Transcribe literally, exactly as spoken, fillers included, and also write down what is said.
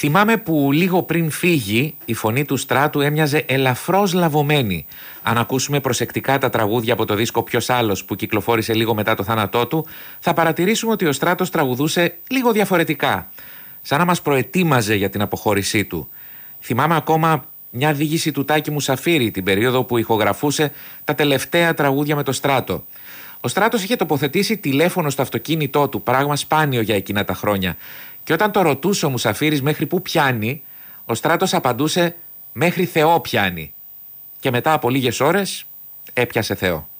Θυμάμαι που λίγο πριν φύγει η φωνή του Στράτου έμοιαζε ελαφρώς λαβωμένη. Αν ακούσουμε προσεκτικά τα τραγούδια από το δίσκο «Ποιος άλλος» που κυκλοφόρησε λίγο μετά το θάνατό του, θα παρατηρήσουμε ότι ο Στράτος τραγουδούσε λίγο διαφορετικά, σαν να μας προετοίμαζε για την αποχώρησή του. Θυμάμαι ακόμα μια διήγηση του Τάκη Μουσαφίρη την περίοδο που ηχογραφούσε τα τελευταία τραγούδια με το Στράτο. Ο Στράτος είχε τοποθετήσει τηλέφωνο στο αυτοκίνητό του, πράγμα σπάνιο για εκείνα τα χρόνια. Και όταν το ρωτούσε ο Μουσαφίρης μέχρι πού πιάνει, ο Στράτος απαντούσε «μέχρι Θεό πιάνει». Και μετά από λίγες ώρες έπιασε Θεό.